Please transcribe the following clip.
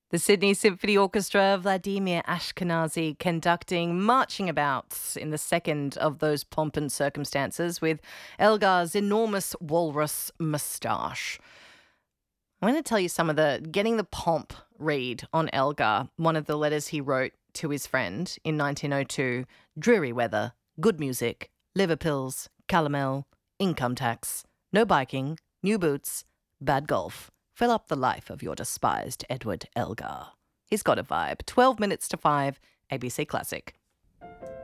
The Sydney Symphony Orchestra, Vladimir Ashkenazy conducting Marching About in the second of those pomp and circumstances with Elgar's enormous walrus moustache. I'm going to tell you some of the getting the pomp read on Elgar, one of the letters he wrote to his friend in 1902. Dreary weather, good music, liver pills, calomel, income tax, no biking, new boots, bad golf. Fill up the life of your despised Edward Elgar. He's got a vibe. 12 minutes to 5, ABC Classic.